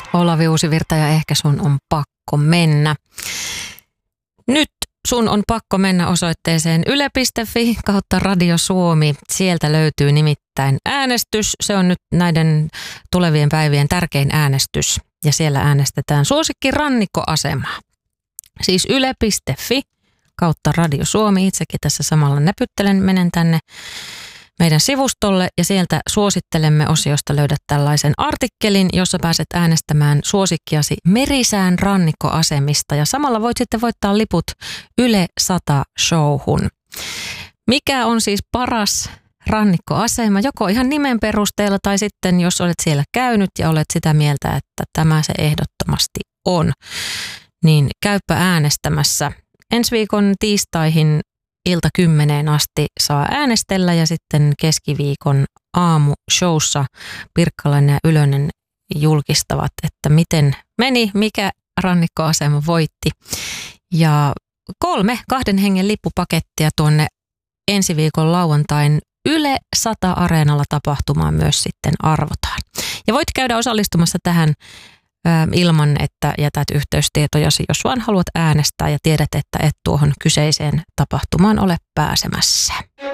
Olavi Uusivirta ja ehkä sun on pakko mennä. Nyt sun on pakko mennä osoitteeseen yle.fi kautta Radio Suomi. Sieltä löytyy nimittäin äänestys. Se on nyt näiden tulevien päivien tärkein äänestys. Ja siellä äänestetään suosikkirannikkoasemaa. Siis yle.fi kautta Radio Suomi. Itsekin tässä samalla näpyttelen, menen tänne meidän sivustolle ja sieltä suosittelemme osiosta löydät tällaisen artikkelin, jossa pääset äänestämään suosikkiasi Merisään rannikkoasemista ja samalla voit sitten voittaa liput Yle 100 showhun. Mikä on siis paras rannikkoasema, joko ihan nimen perusteella tai sitten jos olet siellä käynyt ja olet sitä mieltä, että tämä se ehdottomasti on, niin käypä äänestämässä. Ensi viikon tiistaihin ilta 10 asti saa äänestellä ja sitten keskiviikon aamushowssa Pirkkalainen ja Ylönen julkistavat, että miten meni, mikä rannikkoasema voitti. Ja 3 2 hengen lippupakettia tuonne ensi viikon lauantain Yle 100 Areenalla tapahtumaan myös sitten arvotaan. Ja voit käydä osallistumassa tähän ilman, että jätät yhteystietojasi, jos vaan haluat äänestää ja tiedät, että et tuohon kyseiseen tapahtumaan ole pääsemässä.